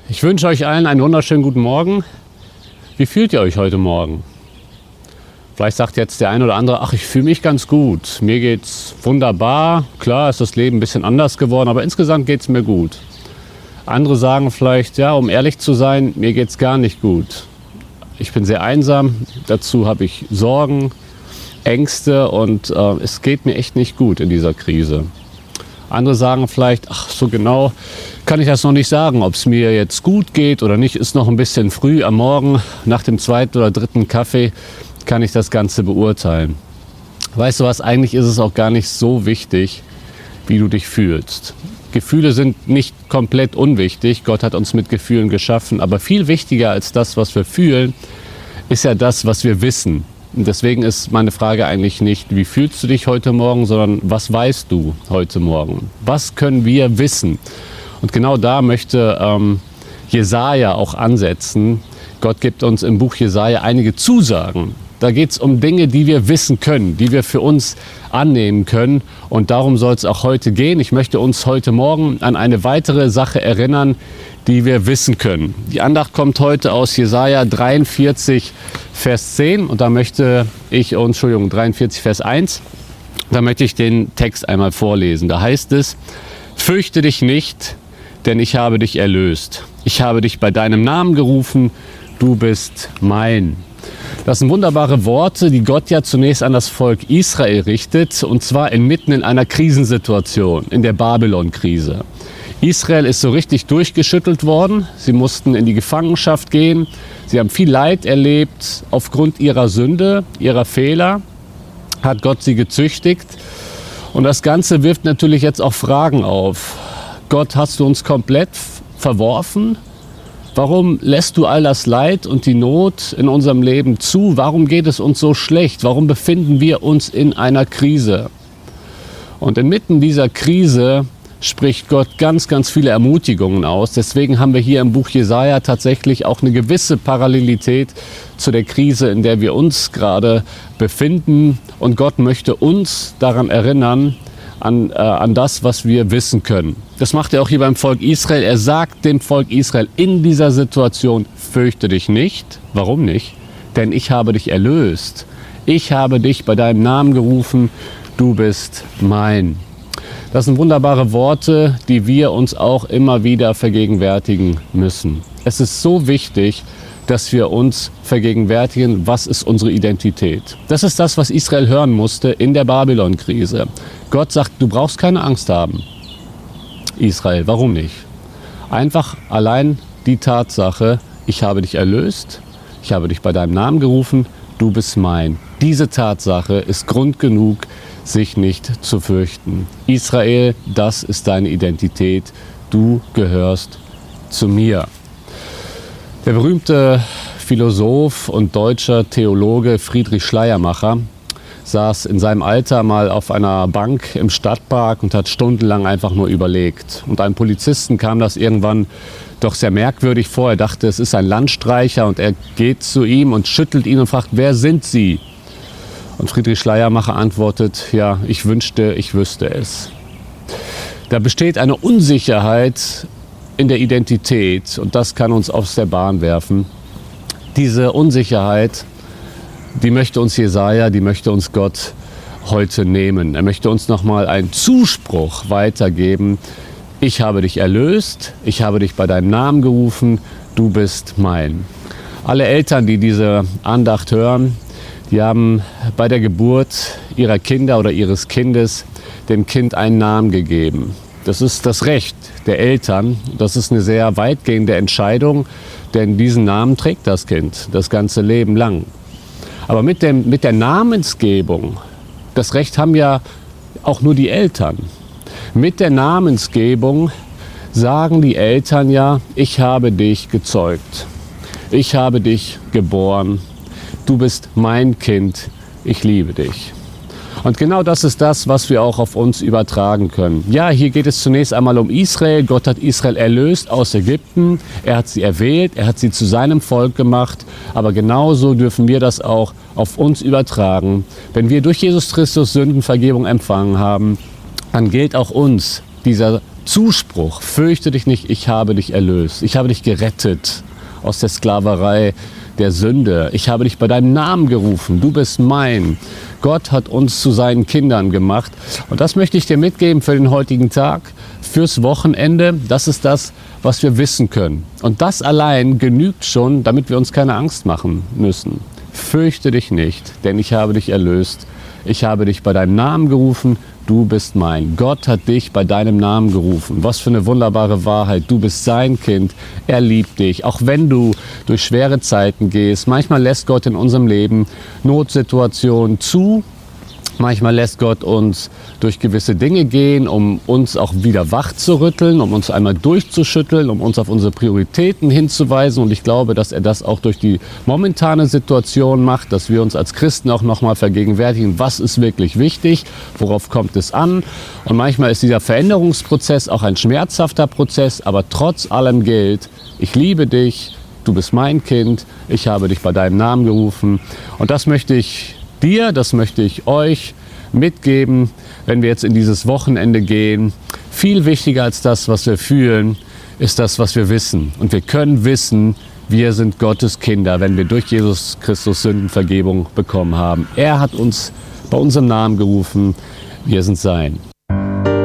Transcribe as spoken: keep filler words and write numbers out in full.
Ich wünsche euch allen einen wunderschönen guten Morgen. Wie fühlt ihr euch heute Morgen? Vielleicht sagt jetzt der eine oder andere, ach, ich fühle mich ganz gut. Mir geht's wunderbar. Klar ist das Leben ein bisschen anders geworden, aber insgesamt geht's mir gut. Andere sagen vielleicht, ja, um ehrlich zu sein, mir geht's gar nicht gut. Ich bin sehr einsam, dazu habe ich Sorgen, Ängste und äh, es geht mir echt nicht gut in dieser Krise. Andere sagen vielleicht, ach, so genau kann ich das noch nicht sagen, ob es mir jetzt gut geht oder nicht, ist noch ein bisschen früh am Morgen. Nach dem zweiten oder dritten Kaffee kann ich das Ganze beurteilen. Weißt du was, eigentlich ist es auch gar nicht so wichtig, wie du dich fühlst. Gefühle sind nicht komplett unwichtig, Gott hat uns mit Gefühlen geschaffen, aber viel wichtiger als das, was wir fühlen, ist ja das, was wir wissen. Und deswegen ist meine Frage eigentlich nicht, wie fühlst du dich heute Morgen, sondern was weißt du heute Morgen? Was können wir wissen? Und genau da möchte ähm, Jesaja auch ansetzen. Gott gibt uns im Buch Jesaja einige Zusagen. Da geht es um Dinge, die wir wissen können, die wir für uns annehmen können. Und darum soll es auch heute gehen. Ich möchte uns heute Morgen an eine weitere Sache erinnern, die wir wissen können. Die Andacht kommt heute aus Jesaja dreiundvierzig, Vers zehn. Und da möchte ich uns, Entschuldigung, dreiundvierzig, Vers eins. Da möchte ich den Text einmal vorlesen. Da heißt es, fürchte dich nicht, denn ich habe dich erlöst. Ich habe dich bei deinem Namen gerufen, du bist mein. Das sind wunderbare Worte, die Gott ja zunächst an das Volk Israel richtet, und zwar inmitten in einer Krisensituation, in der Babylon-Krise. Israel ist so richtig durchgeschüttelt worden, sie mussten in die Gefangenschaft gehen, sie haben viel Leid erlebt aufgrund ihrer Sünde, ihrer Fehler, hat Gott sie gezüchtigt. Und das Ganze wirft natürlich jetzt auch Fragen auf. Gott, hast du uns komplett verworfen? Warum lässt du all das Leid und die Not in unserem Leben zu? Warum geht es uns so schlecht? Warum befinden wir uns in einer Krise? Und inmitten dieser Krise spricht Gott ganz, ganz viele Ermutigungen aus. Deswegen haben wir hier im Buch Jesaja tatsächlich auch eine gewisse Parallelität zu der Krise, in der wir uns gerade befinden. Und Gott möchte uns daran erinnern, An, äh, an das, was wir wissen können. Das macht er auch hier beim Volk Israel. Er sagt dem Volk Israel in dieser Situation, fürchte dich nicht. Warum nicht? Denn ich habe dich erlöst. Ich habe dich bei deinem Namen gerufen. Du bist mein. Das sind wunderbare Worte, die wir uns auch immer wieder vergegenwärtigen müssen. Es ist so wichtig, dass wir uns vergegenwärtigen, was ist unsere Identität. Das ist das, was Israel hören musste in der Babylon-Krise. Gott sagt, du brauchst keine Angst haben. Israel, warum nicht? Einfach allein die Tatsache, ich habe dich erlöst, ich habe dich bei deinem Namen gerufen, du bist mein. Diese Tatsache ist Grund genug, sich nicht zu fürchten. Israel, das ist deine Identität, du gehörst zu mir. Der berühmte Philosoph und deutscher Theologe Friedrich Schleiermacher saß in seinem Alter mal auf einer Bank im Stadtpark und hat stundenlang einfach nur überlegt. Und einem Polizisten kam das irgendwann doch sehr merkwürdig vor. Er dachte, es ist ein Landstreicher, und er geht zu ihm und schüttelt ihn und fragt, wer sind Sie? Und Friedrich Schleiermacher antwortet, ja, ich wünschte, ich wüsste es. Da besteht eine Unsicherheit in der Identität, und das kann uns aus der Bahn werfen. Diese Unsicherheit, die möchte uns Jesaja, die möchte uns Gott heute nehmen. Er möchte uns nochmal einen Zuspruch weitergeben. Ich habe dich erlöst, ich habe dich bei deinem Namen gerufen, du bist mein. Alle Eltern, die diese Andacht hören, die haben bei der Geburt ihrer Kinder oder ihres Kindes dem Kind einen Namen gegeben. Das ist das Recht der Eltern. Das ist eine sehr weitgehende Entscheidung, denn diesen Namen trägt das Kind das ganze Leben lang. Aber mit, dem, mit der Namensgebung, das Recht haben ja auch nur die Eltern. Mit der Namensgebung sagen die Eltern ja, ich habe dich gezeugt, ich habe dich geboren, du bist mein Kind, ich liebe dich. Und genau das ist das, was wir auch auf uns übertragen können. Ja, hier geht es zunächst einmal um Israel. Gott hat Israel erlöst aus Ägypten. Er hat sie erwählt, er hat sie zu seinem Volk gemacht. Aber genauso dürfen wir das auch auf uns übertragen. Wenn wir durch Jesus Christus Sündenvergebung empfangen haben, dann gilt auch uns dieser Zuspruch. Fürchte dich nicht, ich habe dich erlöst. Ich habe dich gerettet aus der Sklaverei der Sünde. Ich habe dich bei deinem Namen gerufen. Du bist mein. Gott hat uns zu seinen Kindern gemacht. Und das möchte ich dir mitgeben für den heutigen Tag, fürs Wochenende. Das ist das, was wir wissen können. Und das allein genügt schon, damit wir uns keine Angst machen müssen. Fürchte dich nicht, denn ich habe dich erlöst. Ich habe dich bei deinem Namen gerufen. Du bist mein. Gott hat dich bei deinem Namen gerufen. Was für eine wunderbare Wahrheit. Du bist sein Kind. Er liebt dich. Auch wenn du durch schwere Zeiten gehst. Manchmal lässt Gott in unserem Leben Notsituationen zu. Manchmal lässt Gott uns durch gewisse Dinge gehen, um uns auch wieder wach zu rütteln, um uns einmal durchzuschütteln, um uns auf unsere Prioritäten hinzuweisen. Und ich glaube, dass er das auch durch die momentane Situation macht, dass wir uns als Christen auch nochmal vergegenwärtigen, was ist wirklich wichtig, worauf kommt es an. Und manchmal ist dieser Veränderungsprozess auch ein schmerzhafter Prozess, aber trotz allem gilt, ich liebe dich, du bist mein Kind, ich habe dich bei deinem Namen gerufen. Und das möchte ich dir, das möchte ich euch mitgeben, wenn wir jetzt in dieses Wochenende gehen. Viel wichtiger als das, was wir fühlen, ist das, was wir wissen. Und wir können wissen, wir sind Gottes Kinder, wenn wir durch Jesus Christus Sündenvergebung bekommen haben. Er hat uns bei unserem Namen gerufen, wir sind sein.